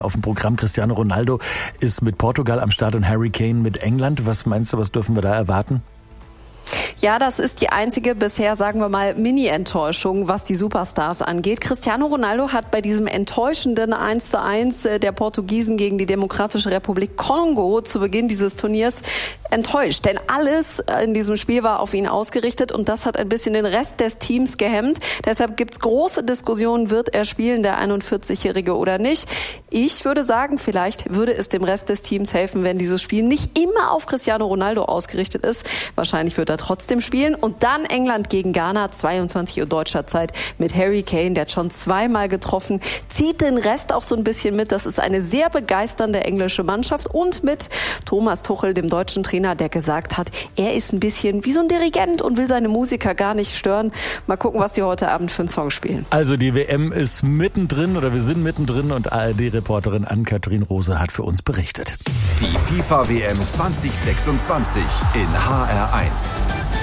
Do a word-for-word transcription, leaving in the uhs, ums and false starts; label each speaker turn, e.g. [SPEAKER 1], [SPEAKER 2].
[SPEAKER 1] Auf dem Programm Cristiano Ronaldo ist mit Portugal am Start und Harry Kane mit England. Was meinst du, was dürfen wir da erwarten?
[SPEAKER 2] Ja, das ist die einzige bisher, sagen wir mal, Mini-Enttäuschung, was die Superstars angeht. Cristiano Ronaldo hat bei diesem enttäuschenden eins zu eins der Portugiesen gegen die Demokratische Republik Kongo zu Beginn dieses Turniers enttäuscht. Denn alles in diesem Spiel war auf ihn ausgerichtet und das hat ein bisschen den Rest des Teams gehemmt. Deshalb gibt's große Diskussionen, wird er spielen, der einundvierzigjährige oder nicht. Ich würde sagen, vielleicht würde es dem Rest des Teams helfen, wenn dieses Spiel nicht immer auf Cristiano Ronaldo ausgerichtet ist. Wahrscheinlich wird er trotzdem spielen. Und dann England gegen Ghana, zweiundzwanzig Uhr deutscher Zeit mit Harry Kane, der hat schon zweimal getroffen, zieht den Rest auch so ein bisschen mit. Das ist eine sehr begeisternde englische Mannschaft und mit Thomas Tuchel, dem deutschen Trainer, der gesagt hat, er ist ein bisschen wie so ein Dirigent und will seine Musiker gar nicht stören. Mal gucken, was die heute Abend für einen Song spielen.
[SPEAKER 1] Also die W M ist mittendrin oder wir sind mittendrin und A R D-Reporterin Ann-Kathrin Rose hat für uns berichtet.
[SPEAKER 3] Die FIFA W M zwanzig sechsundzwanzig in H R eins.